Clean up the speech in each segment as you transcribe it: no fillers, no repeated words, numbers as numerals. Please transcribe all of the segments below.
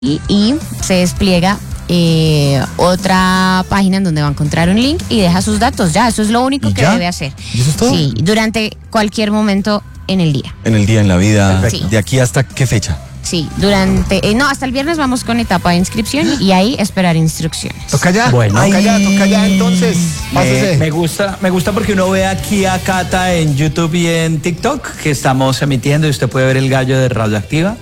y se despliega otra página en donde va a encontrar un link y deja sus datos. Ya, eso es lo único que debe hacer. ¿Y eso es todo? Sí, durante cualquier momento en el día. En el día, en la vida. Sí. ¿De aquí hasta qué fecha? Sí, hasta el viernes vamos con etapa de inscripción y ahí esperar instrucciones. Toca ya, Bueno. toca ya, entonces, pásese. Me gusta porque uno ve aquí a Cata en YouTube y en TikTok que estamos emitiendo y usted puede ver el gallo de Radioactiva.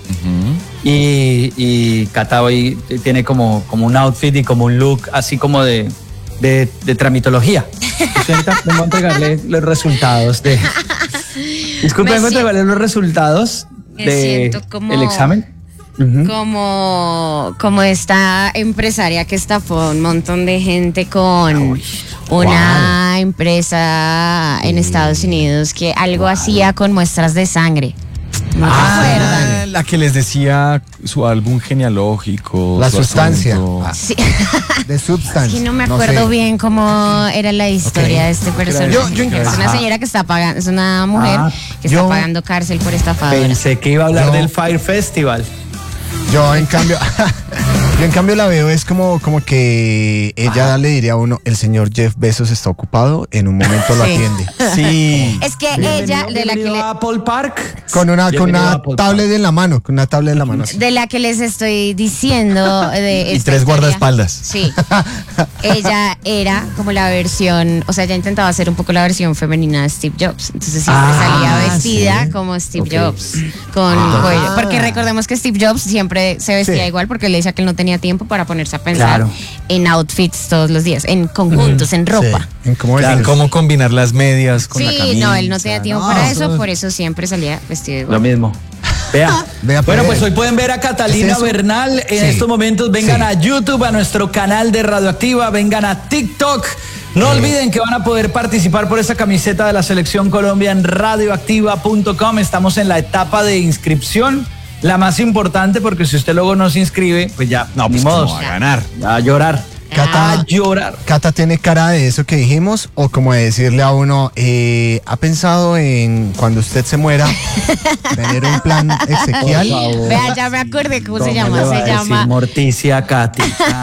Y Cata hoy tiene como un outfit y como un look así como de tramitología. Señorita, vengo a entregarle los resultados de... Disculpe, vengo a entregarle los resultados del examen. Como esta empresaria que estafó a un montón de gente con una empresa en Estados Unidos que algo hacía con muestras de sangre. ¿No se acuerdan? La que les decía su álbum genealógico. La su sustancia. asunto. Sí. De Substance. Sí, no me acuerdo sé. bien cómo era la historia de este personaje. Es una señora que está pagando, es una mujer que está pagando cárcel por estafadora. Pensé que iba a hablar del Fire Festival. Yo en cambio la veo es como que ella le diría a uno, el señor Jeff Bezos está ocupado, en un momento lo Sí. atiende. Sí. Es que ella, de la que Bienvenido a Apple Park. Con una Bienvenido a Apple tablet Park. en la mano, con una tablet en la mano. de la que les estoy diciendo de Y esta 3 historia. guardaespaldas. Sí. Ella era como la versión, o sea, ella intentaba hacer un poco la versión femenina de Steve Jobs. Entonces siempre salía vestida como Steve Jobs, con cuello. Porque recordemos que Steve Jobs siempre se vestía igual porque él le decía que él no tenía tiempo para ponerse a pensar en outfits todos los días, en conjuntos, en ropa. Sí, en cómo Claro, decir. cómo combinar las medias con la Sí, camisa. no, él no tenía tiempo para eso, por eso siempre salía vestido igual. Lo mismo. Vea. Bueno, pues hoy pueden ver a Catalina ¿Es eso? Bernal en estos momentos. Vengan a YouTube, a nuestro canal de Radioactiva, vengan a TikTok. No olviden que van a poder participar por esa camiseta de la Selección Colombia en radioactiva.com. Estamos en la etapa de inscripción, la más importante, porque si usted luego no se inscribe, pues ya, No, ni pues modos. ¿cómo va a ganar? A llorar. Cata- A llorar. Cata tiene cara de eso que dijimos, o como de decirle a uno, ¿ha pensado en cuando usted se muera tener un plan exequial? Vea, ya me acordé cómo se llama. ¿Cómo le va a Se decir llama Morticia Katy?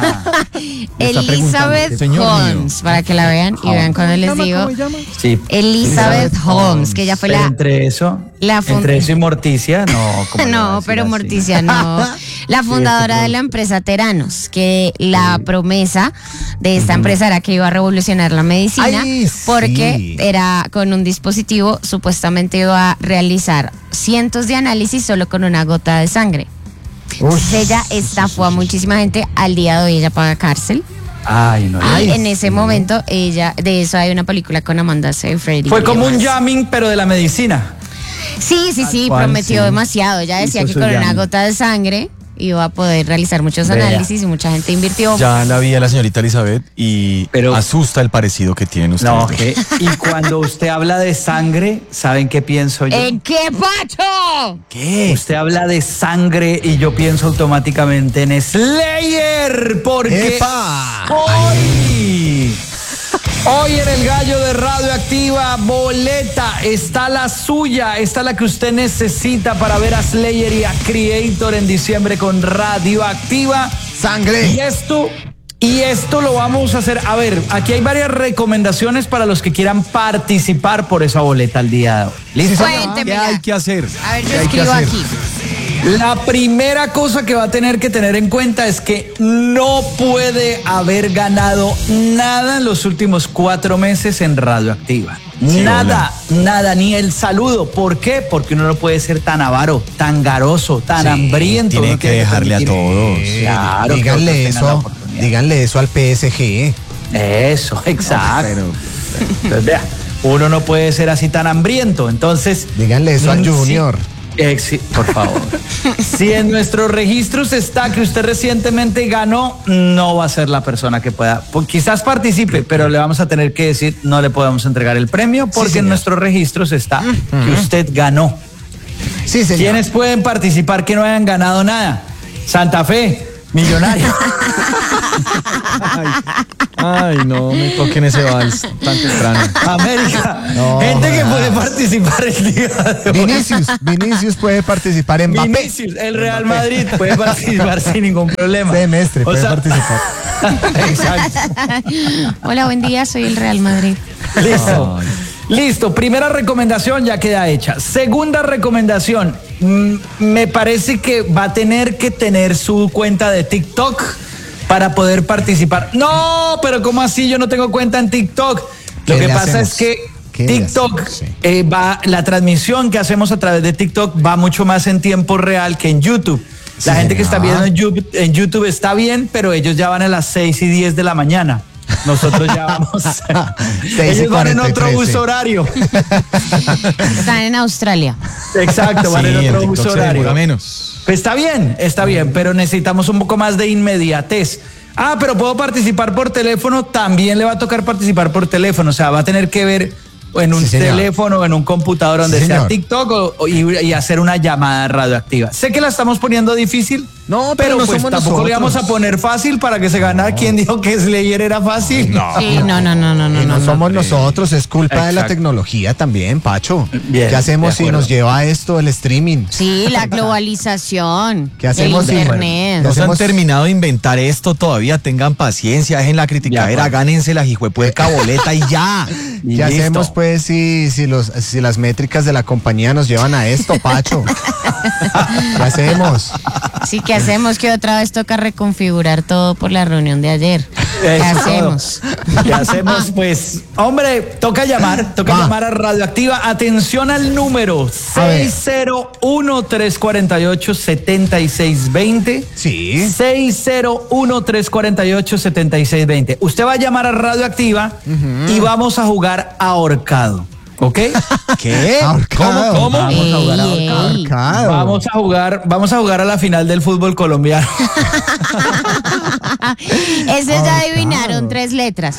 Elizabeth Señor mío. Holmes, para que la vean y vean cuando les digo. Sí. Elizabeth Holmes, que ella fue Pero la entre eso y Morticia, no. ¿cómo le va a no, decir pero así? Morticia no. La fundadora de la empresa Teranos, que la promesa de esta empresa era que iba a revolucionar la medicina, Ay, porque sí. era con un dispositivo, supuestamente iba a realizar cientos de análisis solo con una gota de sangre. Entonces ella estafó a muchísima gente. Al día de hoy ella paga cárcel. Ay, no. Y en ese momento ella, de eso hay una película con Amanda Seyfried. Fue como un jamming, pero de la medicina. Sí, cual, prometió sí. demasiado. Ella decía Hizo que su con una jamming. gota de sangre iba a poder realizar muchos Vea. análisis y mucha gente invirtió. Ya la vi a la señorita Elizabeth y Pero- asusta el parecido que tienen ustedes. No, dos. que, y cuando usted habla de sangre, ¿saben qué pienso yo? ¿En qué, Pacho? ¿Qué? Usted habla de sangre y yo pienso automáticamente en Slayer, porque ¡Epa! hoy en el gallo de Radioactiva, boleta, está la suya, está la que usted necesita para ver a Slayer y a Creator en diciembre con Radioactiva. ¡Sangre! Y esto lo vamos a hacer. A ver, aquí hay varias recomendaciones para los que quieran participar por esa boleta al día de hoy. ¿Listo? ¿Qué Cuéntemela. hay que hacer? A ver, yo ¿Qué hay que escribo hacer? aquí. La primera cosa que va a tener que tener en cuenta es que no puede haber ganado nada en los últimos 4 meses en Radioactiva. Sí, Nada, ni el saludo. ¿Por qué? Porque uno no puede ser tan avaro, tan garoso, tan hambriento. Tiene Uno que tiene dejarle a permitir- todos. Claro, que díganle otros tengan la eso, oportunidad. díganle eso al PSG. Eso, exacto. Entonces, vea, uno no puede ser así tan hambriento. Entonces, Díganle eso al sí, Junior. por favor. Si en nuestros registros está que usted recientemente ganó, no va a ser la persona que pueda. Quizás participe, pero le vamos a tener que decir, no le podemos entregar el premio porque en señor. nuestros registros está que usted ganó. Sí, señor. ¿Quiénes pueden participar que no hayan ganado nada? Santa Fe, Millonario. Ay, no me toquen ese vals tan temprano. América, No, gente que puede participar el día de hoy. Vinicius puede participar en Mbappé. Vinicius, el Real Madrid puede participar sin ningún problema. Semestre, O puede sea, participar. Exacto. Hola, buen día, soy el Real Madrid. Listo. Listo, primera recomendación ya queda hecha. Segunda recomendación, me parece que va a tener que tener su cuenta de TikTok para poder participar. No, pero ¿cómo así? Yo no tengo cuenta en TikTok. Lo ¿Qué que le pasa hacemos? es que ¿Qué le TikTok hacemos? Sí. la transmisión que hacemos a través de TikTok va mucho más en tiempo real que en YouTube. La Sí, gente que está señor. viendo en YouTube está bien, pero ellos ya van a las 6:10 de la mañana. Nosotros ya vamos. 6:43, Ellos van en otro sí. uso horario. Están en Australia. Exacto, van Sí, en en otro TikTok uso se demora horario. menos. Pues está bien, pero necesitamos un poco más de inmediatez. Ah, pero puedo participar por teléfono, también le va a tocar participar por teléfono, o sea, va a tener que ver en un Sí, señor. teléfono o en un computador donde Sí, sea señor. TikTok y hacer una llamada radioactiva. Sé que la estamos poniendo difícil, No, pero no pues somos tampoco le nosotros. vamos a poner fácil para que se ganara. ¿Quién dijo que Slayer era fácil? Sí, no. Y no somos nosotros, es culpa de la Exacto. tecnología también, Pacho. Bien, ¿Qué hacemos de si acuerdo. nos lleva a esto el streaming? Sí, la globalización. ¿Qué hacemos El si- internet. No se han hacemos- terminado de inventar esto todavía. Tengan paciencia, dejen la criticadera, acuerdo. gánense la hijuepuerca boleta y ya. Y ¿Qué listo. hacemos pues si las métricas de la compañía nos llevan a esto, Pacho? ¿Qué hacemos? Sí, ¿qué hacemos? Que otra vez toca reconfigurar todo por la reunión de ayer. ¿Qué Eso hacemos? todo. ¿Qué hacemos? Pues, hombre, toca llamar a Radioactiva. Atención al número A ver. 601-348-7620. Sí. 601-348-7620. Usted va a llamar a Radioactiva y vamos a jugar ahorcado. ¿Ok? ¿Qué? Ahorcado. ¿Cómo? Vamos a jugar ahorcado. Ey. Ahorcado. Vamos a jugar a la final del fútbol colombiano. Ese ya adivinaron 3 letras.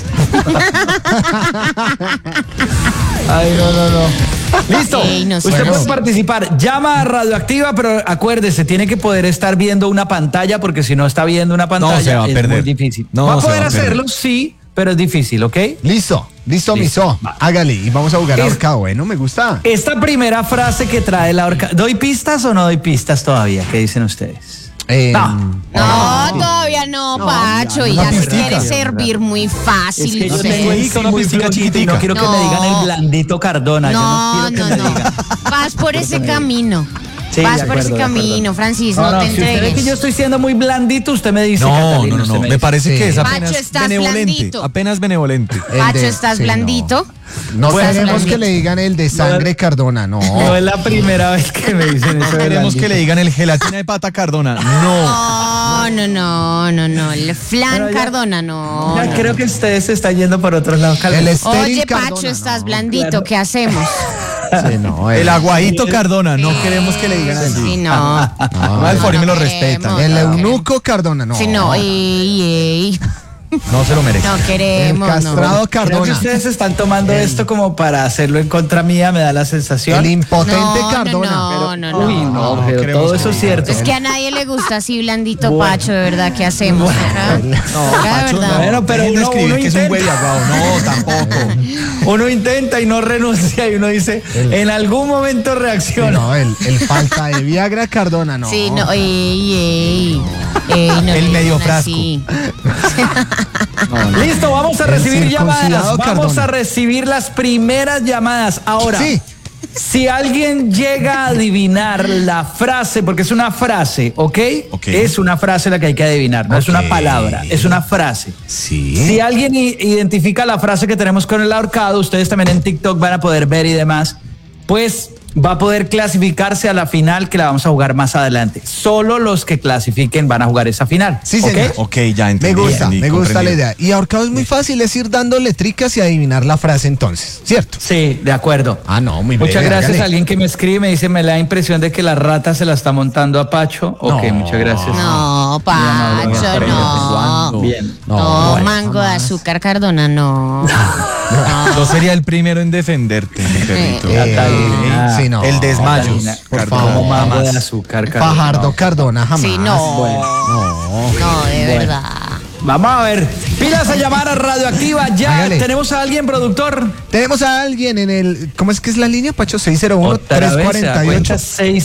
Ay, no. Listo. Ey, no sé. Usted Bueno. puede participar. Llama a Radioactiva, pero acuérdese, tiene que poder estar viendo una pantalla, porque si no está viendo una pantalla se va a es perder. muy difícil. No, va a se poder va a perder. hacerlo, sí, pero es difícil, ¿ok? Listo, Listo, miso. va. Hágale y vamos a jugar Es- ahorcado. Bueno, me gusta. Esta primera frase que trae la horca. ¿Doy pistas o no doy pistas todavía? ¿Qué dicen ustedes? No, todavía no, Pacho. Y una ya se pistica. quiere servir muy fácil. Es que yo usted. tengo ahí una muy pistica flojito y chiquitica. no quiero que me No. digan el blandito Cardona. No, yo no quiero que me digan. Vas por ese camino. Sí, Vas de por ese acuerdo, de acuerdo. camino, Francis. No, te Si usted ve que entregues. yo estoy siendo muy blandito, usted me dice. No, Catalina, no, usted no. me Me dice. parece Sí. que es Pacho, apenas estás benevolente. blandito. Apenas benevolente. El Pacho, de- ¿estás sí, blandito? No Estás queremos blandito. que le digan el de sangre Cardona, no. No es la primera vez que me dicen eso. de Queremos que blandito. le digan el gelatina de pata Cardona. No. No. El flan Bueno, ya- Cardona, no. Ya no. creo que ustedes se están yendo por otros lados. El estéril Oye, Cardona, Pacho, estás no. blandito. claro. ¿Qué hacemos? Sí, no, El aguadito Cardona. No queremos que le digan así. Sí, no. No, el Fori me lo no respeta. queremos. El No. eunuco Cardona, no. Sí, no. Ey. No se lo merece. No El queremos, castrado no. Creo que Cardona. ustedes están tomando esto como para hacerlo en contra mía, me da la sensación. El impotente No, Cardona. no. Uy, no, pero queremos todo que eso es digan. cierto. Es que a nadie le gusta así blandito, Bueno. Pacho, de verdad. ¿Qué hacemos? Toca, de verdad. Bueno, pero Dejen de uno escribir que es un intenta. güey de aguado. No, tampoco. Uno intenta y no renuncia y uno dice, en algún momento Sí, reacciona. no, el falta de Viagra Cardona, no. Sí, no. Ey, no le El medio digan frasco. así. Listo, vamos a El recibir llamadas. circuncidado Vamos Cardona. a recibir las primeras llamadas. Ahora, Sí. si alguien llega a adivinar la frase, porque es una frase, ¿ok? Ok. Es una frase la que hay que adivinar, no es una Ok. palabra, es una frase. Sí. Si alguien identifica la frase que tenemos con el ahorcado, ustedes también en TikTok van a poder ver y demás, pues va a poder clasificarse a la final que la vamos a jugar más adelante. Solo los que clasifiquen van a jugar esa final. Sí, ¿ok? señor. Ok, ya entendí. Me gusta entendí, la comprendido. idea. Y ahorcado es muy fácil, es ir dando letricas y adivinar la frase entonces, ¿cierto? Sí, de acuerdo. Ah, no, muy Muchas breve, gracias hágale. a alguien que me escribe, me dice, me da la impresión de que la rata se la está montando a Pacho. Ok, No. muchas gracias. No, Pacho, no. ¿Cuándo? Bien. No, bueno, mango de azúcar Cardona, no. Yo sería el primero en defenderte, mi perrito. Sí, no. El desmayo. Catalina, por Cardona, favor. Como mango de jamás. azúcar, Cardona. Fajardo Cardona, jamás. Bueno. No. No, de verdad. Vamos a ver. Pilas a llamar a Radioactiva ya. Hágale. ¿Tenemos a alguien, productor? Tenemos a alguien en el, ¿cómo es que es la línea, Pacho? 601-348.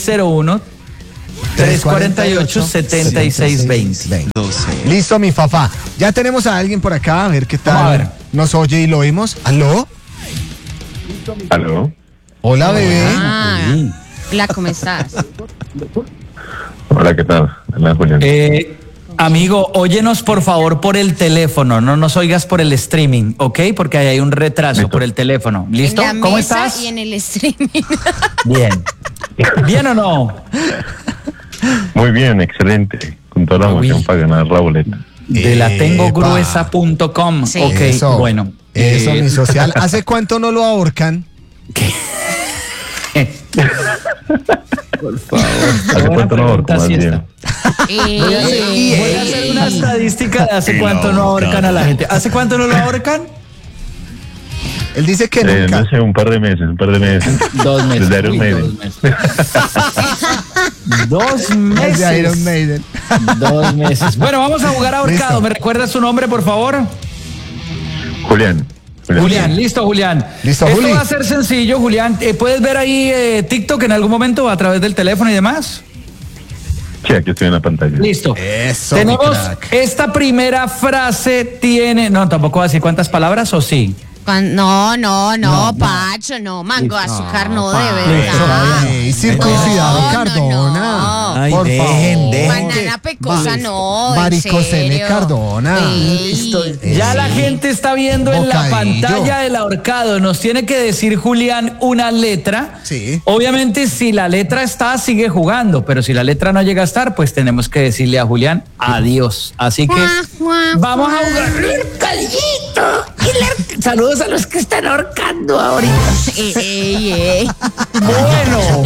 601-348-7620. Listo, mi Fafá. Ya tenemos a alguien por acá, a ver qué tal. Vamos a ver. Nos oye y lo oímos. ¿Aló? ¿Aló? Hola, bebé. Hola, ¿cómo estás? Hola, ¿qué tal? Hola, Julián. Amigo, óyenos por favor por el teléfono, no nos oigas por el streaming, ¿ok? Porque ahí hay un retraso Listo. por el teléfono. ¿Listo? En la ¿Cómo mesa estás? y en el streaming. Bien. ¿Bien o no? Muy bien, excelente. Con toda la emoción para ganar la boleta. De la Epa. tengogruesa.com. Sí. Ok, Eso. bueno. Eso, mi social. ¿Hace cuánto no lo ahorcan? ¿Hace cuánto no ahorco, más bien? Voy a hacer una estadística de hace cuánto no ahorcan a la gente. ¿Hace cuánto no lo ahorcan? Él dice que nunca. No sé, un par de meses. 2 meses. Desde Iron Uy, Maiden. 2 Es meses. de Iron Maiden. 2 meses. Bueno, vamos a jugar ahorcado. Listo. ¿Me recuerda su nombre, por favor? Julián. Julián, listo, Julián. Listo, Esto Juli. va a ser sencillo, Julián. ¿Puedes ver ahí TikTok en algún momento a través del teléfono y demás? Sí, aquí estoy en la pantalla. Listo. Eso, Tenemos mi crack. esta primera frase tiene, no, tampoco va a decir cuántas palabras o sí. No, Pacho, no, mango, azúcar, no, de verdad. Ey, circuncidado, No, Cardona. no. Ay, Por dejen. Banana pecosa, no. Varicocele, Cardona. Listo. Ya la gente está viendo en la Bocadillo. pantalla del ahorcado. Nos tiene que decir, Julián, una letra. Sí. Obviamente, si la letra está, sigue jugando. Pero si la letra no llega a estar, pues tenemos que decirle a Julián adiós. Así que vamos a jugar el ahorcadillito. Saludos a los que están ahorcando ahorita. Ey. Bueno,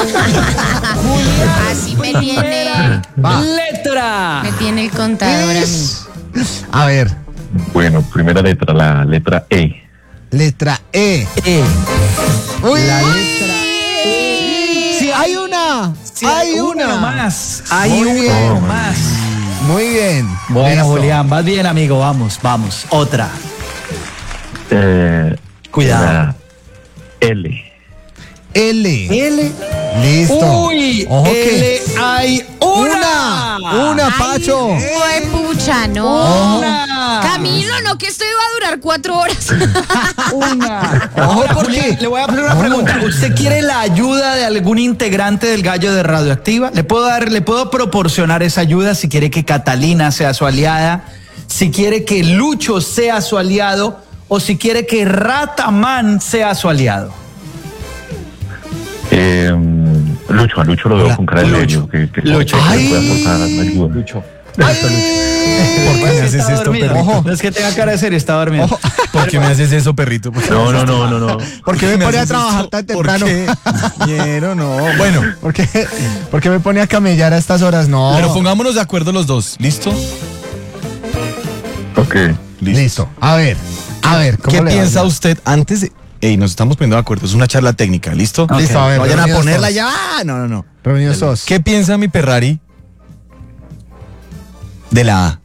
Así me tiene. Va. letra. Me tiene el contador a mí. A ver, Bueno, primera letra, la letra E. letra E. Uy, La letra sí, hay una. Sí, hay uno una. más. Hay Muy uno bien. más. Muy bien. Bueno, Listo. Julián, vas bien, amigo. Vamos. Otra. Cuidado. La L. L. L. Listo. Uy, Ojo L que. hay una. Una, Pacho. Ay, pucha, no. Una. Camilo, no, que esto iba a durar 4 horas. Una. Ojo, Ahora, ¿por Julián, qué? le voy a hacer una pregunta. ¿Usted quiere la ayuda de algún integrante del Gallo de Radioactiva? Le puedo proporcionar esa ayuda si quiere que Catalina sea su aliada, si quiere que Lucho sea su aliado o si quiere que Rataman sea su aliado. Lucho, a Lucho lo veo con cara de Lucho. serio. Que Lucho. que puede aportar ayuda. Lucho. ¿Por Pues qué me haces está esto, dormido. perrito? No es que tenga cara de serio, está dormido. ¿Por qué me haces eso, perrito? No. ¿Por qué me pone a trabajar tan temprano? Quiero, no. Bueno, ¿Por qué me pone a camellar a estas horas? No. pero pongámonos de acuerdo los dos. ¿Listo? Ok. Listo. A ver, ¿cómo ¿Qué le piensa va? usted antes de... Ey, nos estamos poniendo de acuerdo. Es una charla técnica. ¿Listo? Ok. Listo, a ver. No vayan a reunidos ponerla todos. ya. No. Reunidos todos. ¿Qué piensa mi Ferrari de la A?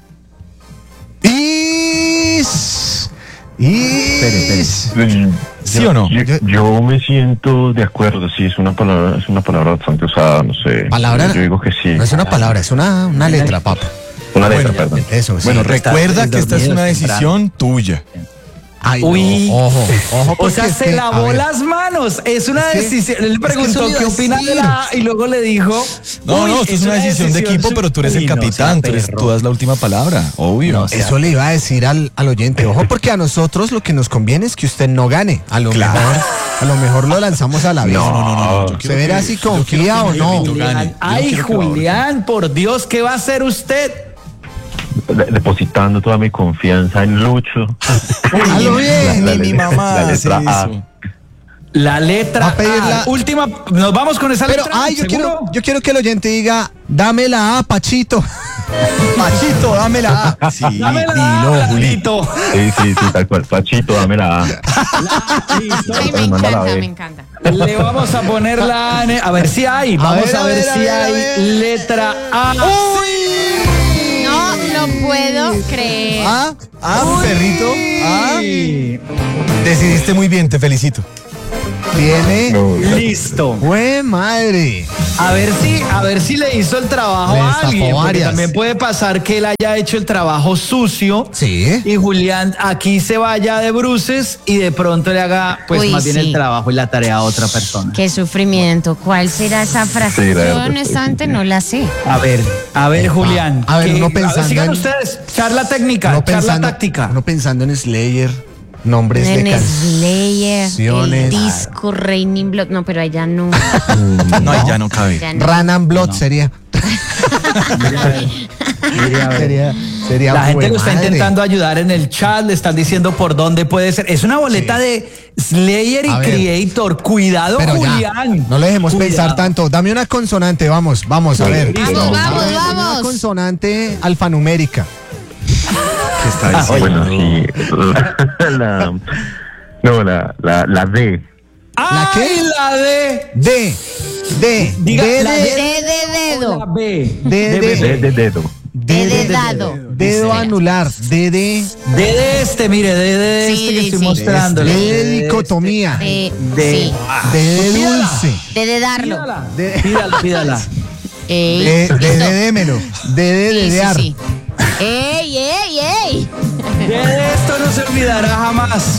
Espere. ¿Sí o no? Yo me siento de acuerdo, sí, es una palabra bastante usada, no sé. ¿Palabra? Yo digo que sí. No es una palabra, es una letra, papá. Una letra, Bueno, perdón. Eso, sí. Bueno, recuerda está que esta es dormido una temprano. decisión tuya. Ay, Uy. no, ojo, O porque sea, es se que, a lavó ver, las manos. Es una Es que- decisión. Él es que preguntó eso le qué iba a opina de decir. la A y luego le dijo. No, "Uy, esto es una decisión de equipo, pero tú eres el Uy, no, capitán, sea tú perro. das la última palabra, obvio. No, Eso le iba a decir al oyente, ojo, porque a nosotros lo que nos conviene es que usted no gane. A lo mejor lo lanzamos a la vez. No. Yo ¿Se verá si confía o no? gane. Ay, Yo no quiero que lo Julián, por Dios, ¿qué va a hacer usted? Depositando toda mi confianza en Lucho. Hazlo bien. Ni mi mamá la hace letra A. eso. La letra Va a pedir A. la- Última, nos vamos con esa Pero, letra. yo ¿seguro? quiero que el oyente diga, dame la A, Pachito. Pachito, dame la A. Sí, Dame la dilo, A, Juli. Lito. Sí, tal cual. Pachito, dame la A. Ay, me Manda la encanta, B. me encanta. Le vamos a poner la A. A ver si hay. Vamos a ver si hay letra A. No lo puedo puedo creer. Perrito. Decidiste muy bien, te felicito. Tiene. No, Listo. ¡Jue madre! A ver si le hizo el trabajo Le a destapó alguien. Porque varias. también puede pasar que él haya hecho el trabajo sucio. Sí. Y Julián aquí se vaya de bruces y de pronto le haga pues Uy, más bien sí. el trabajo y la tarea a otra persona. Qué sufrimiento. ¿Cuál será esa frase? Sí, la Yo verdad, honestamente sí. no la sé. A ver, Julián. A ver, uno pensando sigan en- ustedes. Charla técnica, charla táctica. Uno pensando en Slayer, nombres de En Slayer, el canciones. disco Raining Blood. No, pero allá no. No, ahí ya no cabe. Ya no. Run and Blood sería. Sería La gente jue lo está madre. intentando ayudar en el chat, le están diciendo por dónde puede ser. Es una boleta de Slayer y A ver. Creator. Cuidado, Pero ya, Julián. no le dejemos Cuidado. pensar tanto. Dame una consonante, vamos, a ver. Listo. Vamos, Dame vamos. Una consonante alfanumérica. ¿Qué está diciendo? Bueno, sí. La D. ¡Ay, qué? la D! D Diga, la de D de La dedo. B. D de- D de dedo. D de dado. dedo anular, D de D de este, mire, D de Sí, este que estoy sí. mostrándole. D de dicotomía, D, D. sí. D de dulce, D de darlo. Pídala. D de démelo, D de Sí, sí, dedear. sí. ¡Ey, ey, ey! D de esto no se olvidará jamás.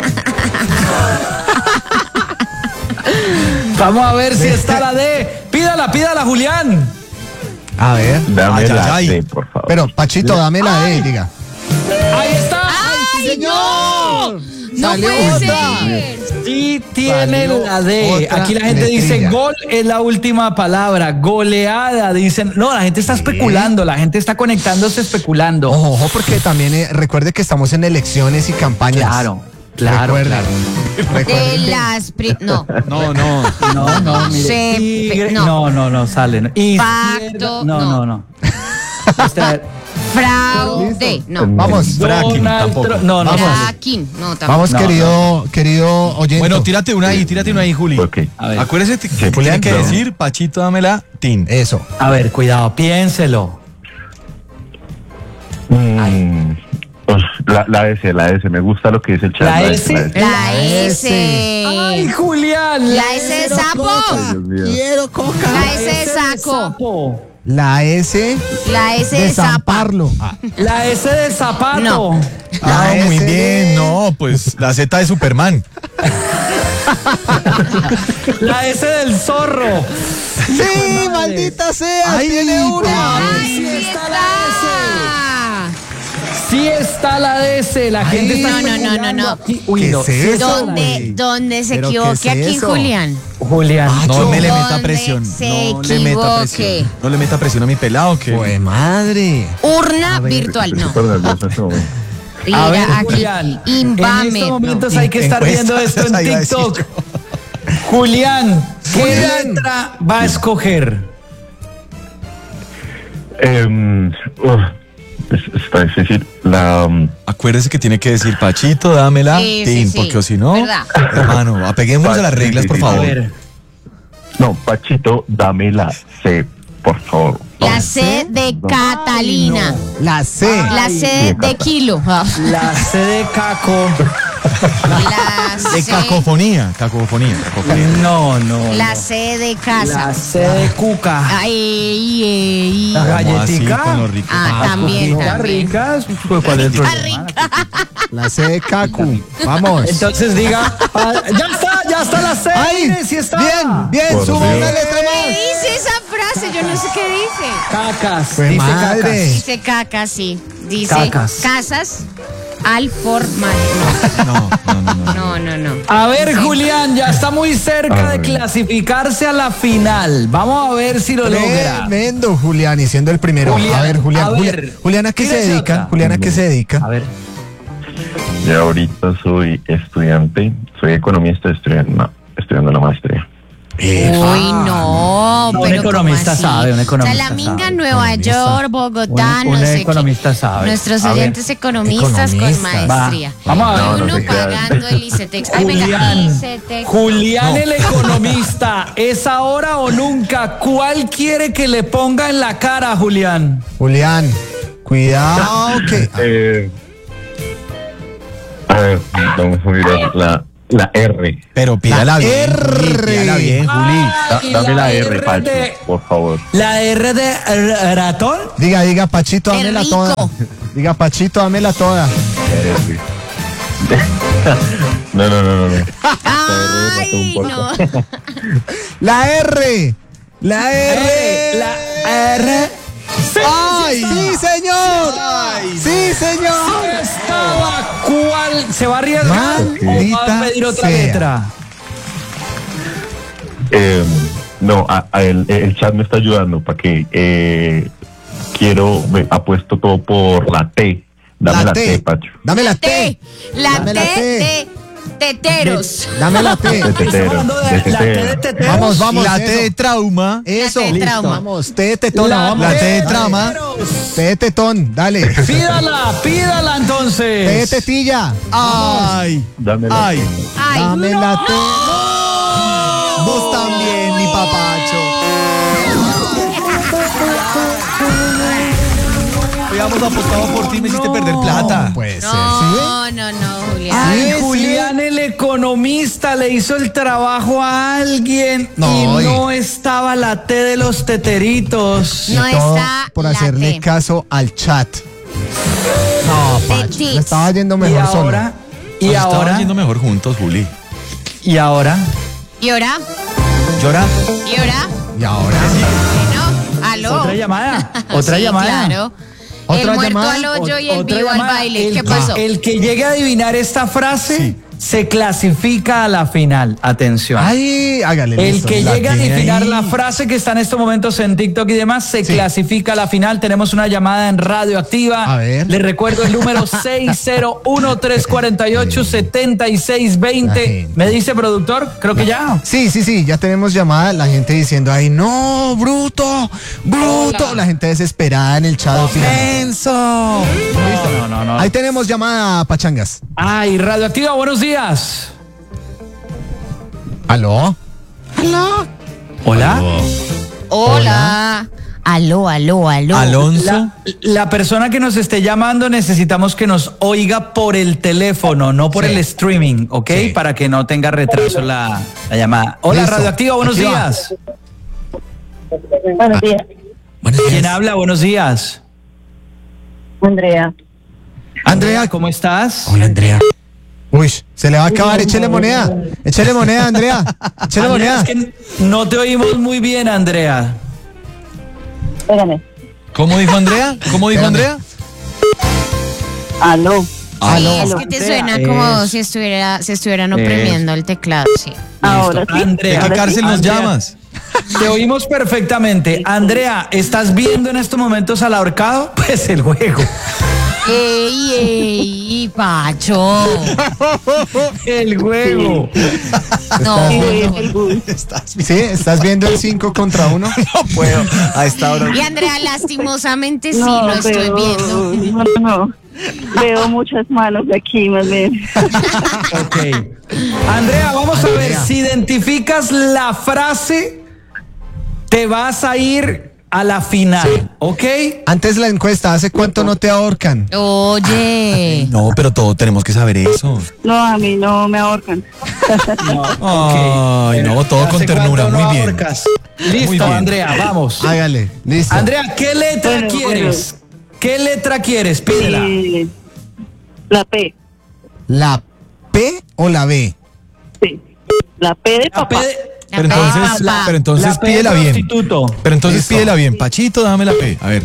Vamos a ver si está la D. Pídala, Julián. A ver, Dame Ay, la ay, ay. D, por favor. pero Pachito, dame la D, diga. Ahí está. ¡Ay, señor! ¡No Salió puede otra. ser! Sí tiene Salió la D. otra Aquí la gente dice letrilla. gol es la última palabra. Goleada, dicen. No, la gente está especulando, la gente está conectándose especulando. Ojo, porque también recuerde que estamos en elecciones y campañas. Claro. Recuerde. De las... No. No. No, mire. Tigre- no, sale. Pacto, No. Fraude. No. Vamos, Fracking, Donald tampoco. Trump- No. Fracking. No, tampoco. vamos, No, querido oyente. Bueno, tírate una ahí, Juli. Ok. A ver. Acuérdese que tiene Julián, que no. decir, Pachito, dámela, tin. Eso. A ver, cuidado, piénselo. La S. Me gusta lo que dice el chat. ¿La S? La S. ¡Ay, Julián! La S de sapo. Dios mío. Quiero coca. La S de saco. La S La S de de zapa. zamparlo. La S de zapato. No. La Ah, muy S bien, no, pues la Z de Superman. La S del zorro. Sí, maldita sea, Ay, tiene una. ¡Ay, sí está! Sí está la DS. La gente está no, no, especulando no. aquí. Uy, ¿Qué no. es eso? ¿Dónde se ¿Pero equivoque qué es aquí, eso? Julián? Julián. No me le meta ¿Dónde presión. se No le meta equivoque? presión. No le meta presión a mi pelado, que Pues madre. Urna virtual, no. Estoy súper nervioso en este momento. A ver, Mira, aquí, Julián. En Invamed. estos momentos no. hay que estar viendo Encuestas, esto en ahí va a decir TikTok. yo. Julián, ¿qué Julián. letra va a escoger? Está difícil. acuérdese que tiene que decir, Pachito, dámela, Sí, tin, sí, sí. porque o si no, ¿Verdad? hermano, apeguémonos a las reglas, por Sí, A favor. ver. No, Pachito, dame la C, por favor. La C de Catalina. La C. La C de kilo. La C de Caco. La De C, cacofonía. No. la C de La casa. C de Cuca. Ay, La ¿Cómo así galletica. con los ricos? Ah, también, Cuquita también. ricas. Pues, ¿cuál es el Está problema? rica. La C de Cacu. Vamos. Entonces diga, ya está la C. ¡Ay! mire, sí está. Bien, Por suba Dios. una letra ¿Qué más. dice esa frase? Yo no sé qué dice. Cacas. Pues dice madre. cacas. Dice caca, sí. Dice Cacas. casas al formal. No. A ver, Julián, ya está muy cerca A de ver. clasificarse a la final. Vamos a ver si lo logra. Tremendo, Julián, y siendo el primero. Julián, a ver, Julián. a ver. Julián, ¿a qué se Tírese dedica? otra. Julián, ¿a qué se dedica? A ver. Yo ahorita soy estudiante, soy economista estudiando la maestría. Uy, no, Un pero economista ¿cómo así? sabe, un economista Salaminga, sabe. Nueva York, Bogotá, Un no sé economista qué. sabe. Nuestros A ver. oyentes economistas con Economistas. maestría. Va, vamos a ver. No, no Uno se crean. pagando el ICETEX. Ay, venga, Julián, ICETEX. Julián el economista, ¿es ahora o nunca? ¿Cuál quiere que le ponga en la cara, Julián? Julián, Cuidado que... A ver, vamos a mirar la R. Pero pídala bien, Juli, R. pídala bien, Juli. Dame la R, Pacho, por favor. ¿La R de ratón? Diga, Pachito, Qué dámela rico. toda. Diga, Pachito, dámela toda. R. No. Ay, no. La R. La R. La R. ¡Ay! ¡Sí, señor! ¡Sí, señor! Estaba cuál. ¿Se va a arriesgar o va Maldita a pedir otra sea. letra? No, el chat me está ayudando para que me apuesto todo por la T. Dame la T, Pacho. Dame la T. T. La Dame la T T. de teteros. Dame la T. De Estamos tetero, hablando de de la T de tetero. teteros. Vamos, La eso. T de trauma. Eso. La T de Listo. trauma. Vamos, T de tetona, La vamos. La T de T trama. teteros. T de tetón, dale. Pídala T de entonces. tetilla. Ay. Dame la Ay. T. Ay, Dame la T. Vos también, mi papacho. Habíamos apostado por ti, me hiciste perder plata. Puede ser, ¿sí? no, Julián. Ay, Sí, Julián, el economista, le hizo el trabajo a alguien No, y no estaba la T de los teteritos. No Y todo está por la hacerle T. caso al chat. No, Pacho, tits. le estaba yendo Y mejor solo. ahora, y Nos estaban ahora, yendo mejor juntos, Juli. y ahora. ¿Y ahora? ¿Llora? ¿Y ahora? Y ahora. Bueno, aló. Otra llamada. Otra Sí, llamada. Claro. ¿Otra El muerto llamada? al hoyo y el Otra vivo al llamada. baile. El ¿Qué que- pasó? El que llegue a adivinar esta frase se clasifica a la final. Atención. Ay, hágale. El listo. que la llegue a tiene adivinar ahí. la frase que está en estos momentos en TikTok y demás se Sí. clasifica a la final. Tenemos una llamada en Radioactiva. A ver. Les recuerdo el número 601-348-7620. ¿Me dice productor? Creo que ya. Sí, ya tenemos llamada. La gente diciendo ahí, no, bruto. La gente desesperada en el chat. ¡Menso! No. Ahí tenemos llamada, Pachangas. Ay, Radioactiva, buenos días. ¿Aló? Hola. Hola. Aló. Alonso. La persona que nos esté llamando necesitamos que nos oiga por el teléfono, no por Sí. el streaming, ¿ok? Sí. Para que no tenga retraso la llamada. Hola, Listo. Radioactiva, buenos Aquí va. días. Buenos días, ¿Quién habla? Buenos días. Andrea. Andrea. ¿Cómo estás? Hola, Andrea. Uy, se le va a acabar. Échele moneda. Échele moneda, Andrea. Échele Andrea, moneda. es que no te oímos muy bien, Andrea. Espérame. ¿Cómo dijo Andrea? ¿Cómo dijo Espérame. Andrea? Aló. Sí, Aló. es que te Andrea, suena como es- si estuvieran oprimiendo el teclado, sí. Ahora sí. Andrea. ¿De qué Ahora cárcel sí. nos Andrea. llamas? Te oímos perfectamente. Andrea, ¿estás viendo en estos momentos al ahorcado? Pues el juego. ¡Ey, Pacho! El juego. No, Sí, ¿estás viendo el 5 contra 1? No puedo. A esta hora. Y Andrea, lastimosamente sí No, lo estoy pero- viendo. No. Veo muchas manos aquí, más bien. Ok. Andrea, vamos a ver. Si identificas la frase, te vas a ir a la final, ¿ok? Antes la encuesta, ¿hace cuánto no te ahorcan? Oye. No, pero todos tenemos que saber eso. No, a mí no me ahorcan. Ay, no, todo con ¿Hace ternura. cuánto no Muy bien. ahorcas? Listo, Muy bien. Andrea, vamos. Hágale, listo. Andrea, ¿qué letra Bueno, quieres? ¿Qué letra quieres? Pídela. La P. ¿La P o la B? Sí. La P de La papá. P de- Pero entonces, La- pero entonces la P de pídela bien. prostituto. Pero entonces Listo. pídela bien. Pachito, dame la P. A ver.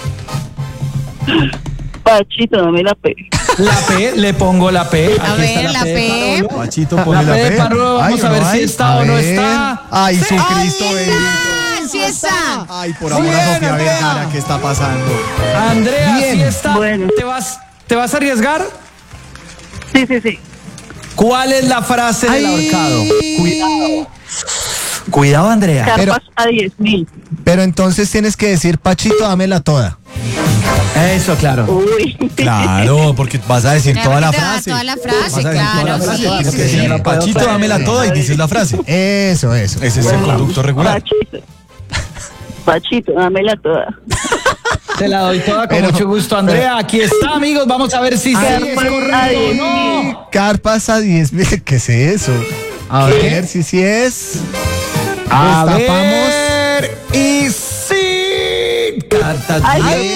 Pachito, dame la P. La P, le pongo la P. A Aquí está ver, la de P. Parolo. Pachito, La P de Parolo, vamos a ver si está o no está. Ay, su Cristo bendito. Ah, sí está. Ay, por amor a Sofía Vergara, ¿qué está pasando? Andrea, Bien. ¿sí está? Bueno. ¿Te vas a arriesgar? Sí. ¿Cuál es la frase del ahorcado? Cuidado, Andrea. Carpas a 10.000. Pero entonces tienes que decir, Pachito, dámela toda. Eso, claro. Uy. Claro, porque vas a decir toda la Te da frase. toda la Vas frase, a decir toda claro, la frase. sí, Tienes que sí. decir, Pachito, dámela toda y dices la frase. Eso. Ese es el conducto regular. Pachito. Pachito, dámela toda. Te la doy toda con mucho gusto, Andrea. Aquí está, amigos. Vamos a ver si sí es correcto o no. Carpas a 10.000. ¿Qué es eso? A ver si sí es. A Destapamos. ver, y sí. Cartas. ¡Ay!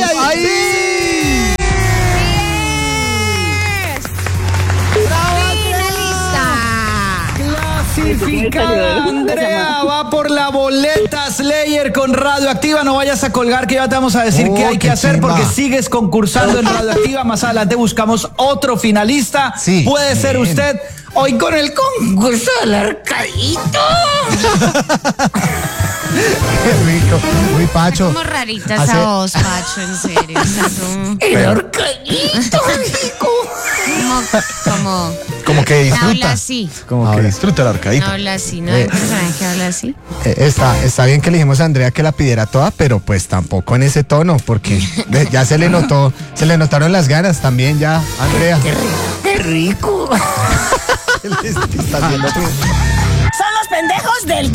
Clasificada, Andrea va por la boleta Slayer con Radioactiva. No vayas a colgar, que ya te vamos a decir qué hay que qué hacer, chimba. porque sigues concursando en Radioactiva. Más adelante buscamos otro finalista. Sí, puede ser bien. usted hoy con el concurso del arcadito. Qué rico. Muy Pacho. Como rarita Hace- esa voz, Pacho, en serio. O sea, como, El arcadito, rico. Como que habla disfruta. así. Como que disfruta el arcadito. Habla así, ¿no? Hay personaje que habla así. Está bien que le dijimos a Andrea que la pidiera toda, pero pues tampoco en ese tono, porque ya se le notaron las ganas también ya, Andrea. Qué rico. Está haciendo- Son los pendejos del